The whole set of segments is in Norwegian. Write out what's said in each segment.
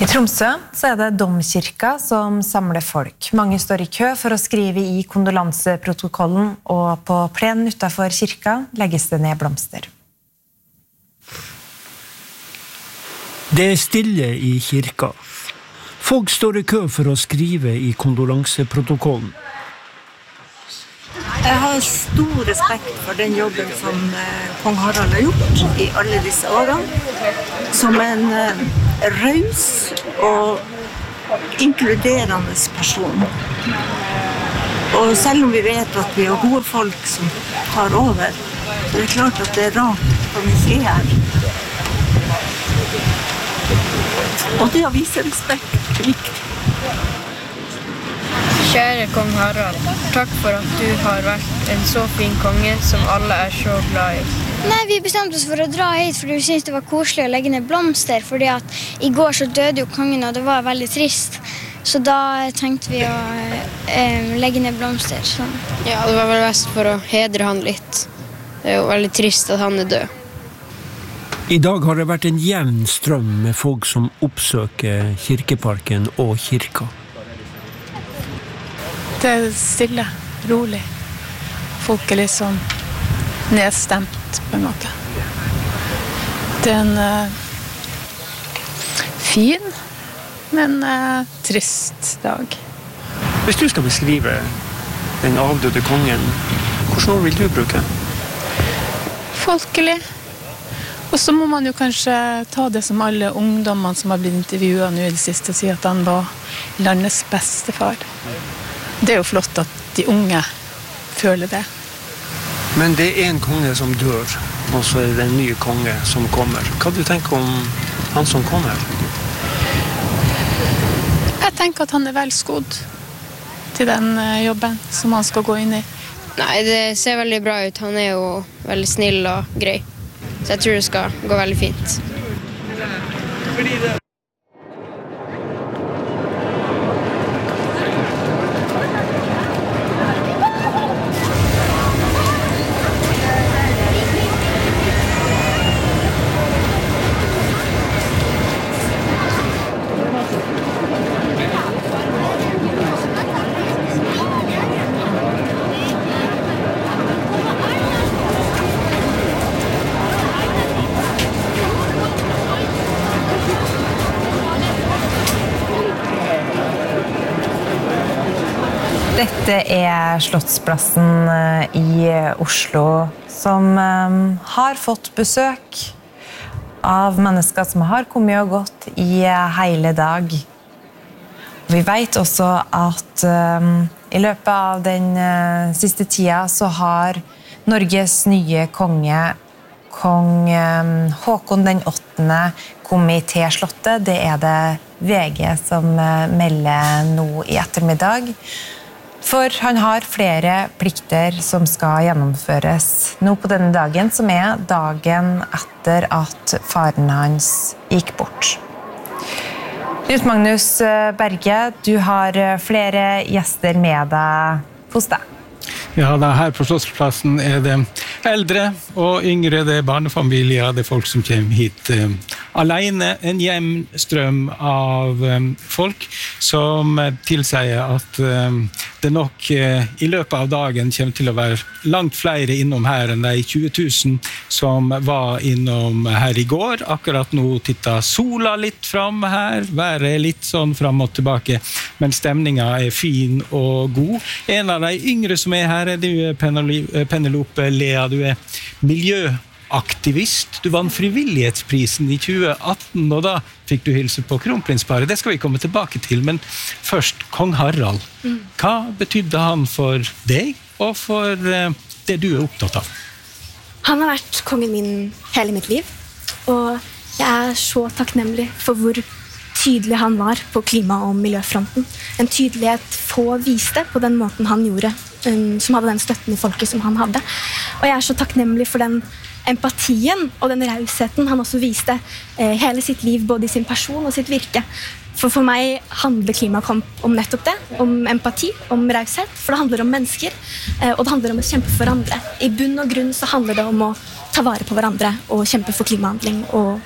I Tromsø så det domkirka som samler folk. Mange står I kø for å skrive I kondolanseprotokollen, og på plenen utenfor kirka legges det ned blomster. Det stille I kirka. Folk står I kø for å skrive I kondolanseprotokollen. Jeg har stor respekt for den jobben som kong Harald har gjort I alle disse årene, som en raus og inkluderende person. Og selv om vi vet at vi har gode folk som tar over, så det klart at det rart at vi ser her. Og det å vise respekt er viktig. Kjære kong Harald, takk for at du har vært en så fin konge som alle så glad I. Nei, vi bestemte oss for å dra hit fordi vi syntes det var koselig å legge ned blomster, fordi at I går så døde jo kongen, og det var veldig trist. Så da tenkte vi å legge ned blomster. Sånn. Ja, det var vel best for å hedre han litt. Det jo veldig trist at han død. I dag har det vært en jevn strøm med folk som oppsøker kirkeparken og kirka. Det stille, rolig. Folk litt sånn nedstemt på en måte. Det en fin, men trist dag. Hvis du skal beskrive den avdøde kongen, hvordan ord vil du bruke? Folkelig. Og så må man jo kanskje ta det som alle ungdommene som har blitt intervjuet nå I det siste, og si at han var landets bestefar. Det jo flott at de unge føler det. Men det en konge som dør, og så det en ny konge som kommer. Hva du tenker om han som kommer? Jeg tenker at han vel skodd til den jobben som han skal gå inn I. Nei, det ser veldig bra ut. Han jo veldig snill og grei. Så jeg tror det skal gå veldig fint. Dette Slottsplassen I Oslo, som har fått besøk av mennesker som har kommet og gått I hele dag. Vi vet også at I løpet av den siste tida så har Norges nye konge, kong Håkon den 8. kommet til Slottet. Det det VG som melder nå I ettermiddag. For han har flere plikter som skal gjennomføres nå på denne dagen, som dagen etter at faren hans gikk bort. Knut Magnus Berge, du har flere gjester med deg hos deg. Ja, her på Slottsplassen det eldre og yngre, det barnefamilier, det folk som kommer hit alene, en jevn strøm av folk som tilsier at det nok I løpet av dagen kommer til å være langt flere innom her enn de 20 000 som var innom her I går. Akkurat nå tittet sola litt fram her, været litt sånn fram og tilbake, men stemningen fin og god. En av de yngre som her du Penelope Lea, du miljøaktivist. Du vant frivillighetsprisen I 2018, og da fikk du hilse på kronprinsparet. Det skal vi komme tilbake til, men først kong Harald. Hva betydde han for deg, og for det du opptatt av? Han har vært kongen min hele mitt liv, og jeg så takknemlig for hvor tydelig han var på klima- og miljøfronten. En tydelighet få viste på den måten han gjorde, som hadde den støtten I folket som han hadde. Og jeg så takknemlig for den empatien og den rausheten han også viste hele sitt liv, både I sin person og sitt virke. For meg handler klimakamp om nettopp det, om empati, om raushet, for det handler om mennesker, og det handler om å kjempe for andre. I bunn og grunn så handler det om å ta vare på hverandre og kjempe for klimahandling og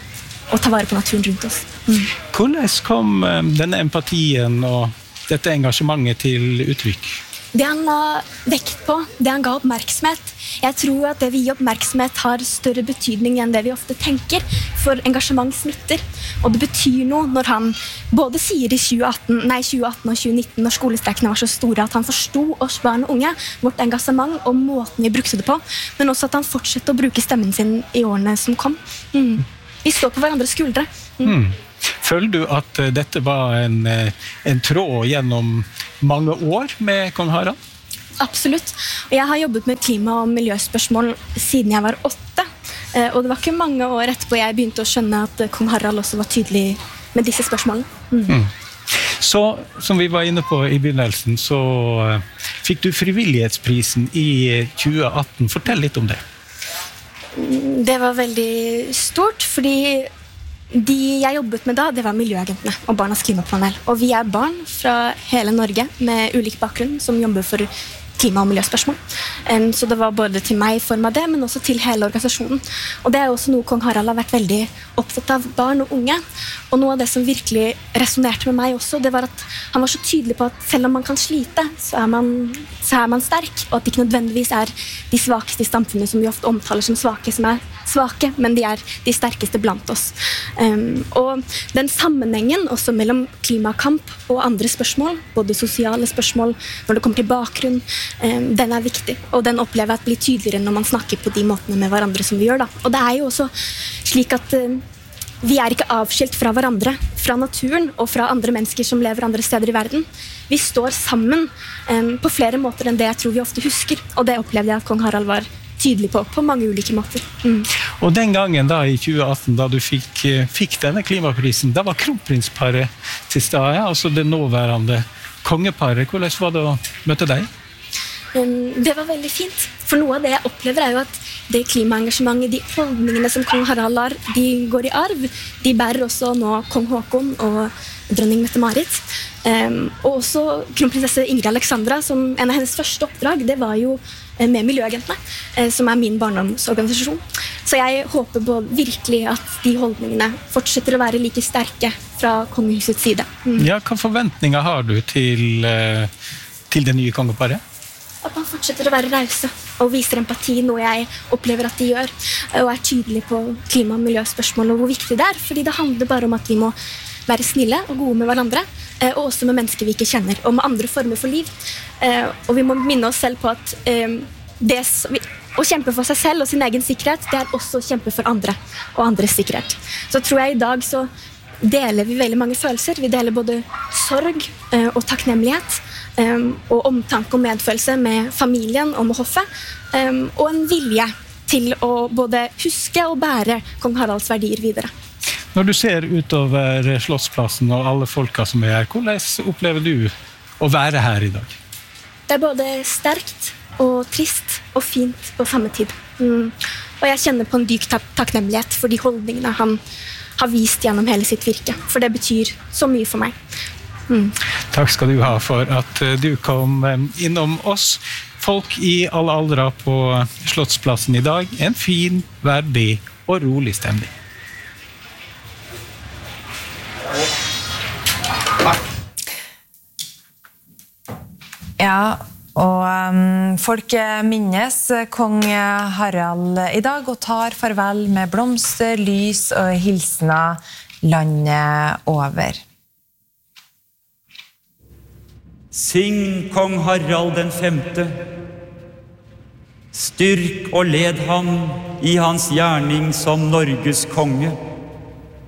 og ta vare på naturen rundt oss. Hvordan kom denne empatien og dette engasjementet til uttrykk? Det han la vekt på, det han ga oppmerksomhet. Jeg tror at det vi gir oppmerksomhet har større betydning enn det vi ofte tenker, for engasjement smitter. Og det betyr noe når han både sier i 2018 og 2019, når skolestreikene var så store, at han forstod oss barn og unge, vårt engasjement og måten vi brukte det på, men også at han fortsetter å bruke stemmen sin i årene som kom. Vi står på hverandres skuldre. Føler du at dette var en tråd gjennom mange år med kong Harald? Absolutt. Og jeg har jobbet med klima- og miljøspørsmål siden jeg var 8. Og det var ikke mange år etterpå jeg begynte å skjønne at kong Harald også var tydelig med disse spørsmålene. Så, som vi var inne på i begynnelsen, så fikk du frivillighetsprisen i 2018. Fortell litt om det. Det var veldig stort, fordi de jeg jobbet med da, det var miljøagentene og Barnas klimapanel. Og vi er barn fra hele Norge med ulik bakgrunn som jobber for klima- og miljøspørsmål. Så det var både til meg i form av det, men også til hele organisasjonen. Og det er også noe kong Harald har vært veldig opptatt av, barn og unge. Og noe av det som virkelig resonerte med meg også, det var at han var så tydelig på at selv om man kan slite, så er man sterk, og at det ikke nødvendigvis er de svakeste i samfunnet som vi ofte omtaler som svake, men de er de sterkeste blant oss. Og den sammenhengen også mellom klimakamp og andre spørsmål, både sosiale spørsmål, når det kommer til bakgrunn, den er viktig, og den opplever jeg at blir tydeligere når man snakker på de måtene med hverandre som vi gjør da. Og det er jo også slik at vi er ikke avskilt fra hverandre, fra naturen og fra andre mennesker som lever andre steder i verden. Vi står sammen på flere måter enn det jeg tror vi ofte husker, og det opplevde jeg at kong Harald var tydelig på mange ulike måter. Og den gangen da i 2018, da du fikk denne klimaprisen, da var kronprinsparet til stede, altså det nåværende kongeparet. Hvordan var det å møte deg? Det var veldig fint, for noe av det jeg opplever er jo at det klimaengasjementet, de holdningene som kong Harald har, de går i arv. De bærer også nå kong Håkon og dronning Mette-Marit. Og også kronprinsesse Ingrid Alexandra, som en av hennes første oppdrag, det var jo med Miljøagentene, som er min barndomsorganisasjon. Så jeg håper virkelig at de holdningene fortsetter å være like sterke fra kongehusets side. Ja, hva forventninger har du til det nye kongeparet? At man fortsetter å være rause og viser empati, noe jeg opplever at de gjør, og er tydelig på klima- og miljøspørsmål og hvor viktig det er, fordi det handler bare om at vi må være snille og gode med hverandre, og også med mennesker vi ikke kjenner, og med andre former for liv. Og vi må minne oss selv på at å kjempe for seg selv og sin egen sikkerhet, det er også å kjempe for andre og andres sikkerhet. Så tror jeg i dag så deler vi veldig mange følelser. Vi deler både sorg og takknemlighet, og omtanke og medfølelse med familien og med hoffet, og en vilje til å både huske og bære kong Haralds verdier videre. Når du ser utover Slottsplassen og alle folka som er her, hvordan opplever du å være her i dag? Det er både sterkt og trist og fint på samme tid. Og jeg kjenner på en dyp takknemlighet for de holdningene han har vist gjennom hele sitt virke, for det betyr så mye for meg. Takk skal du ha for at du kom innom oss. Folk i alle aldre på Slottsplassen i dag. En fin, verdig og rolig stemning. Ja, og folk minnes kong Harald i dag og tar farvel med blomster, lys og hilsener landet over. Sign kong Harald den 5. Styrk og led han i hans gjerning som Norges konge.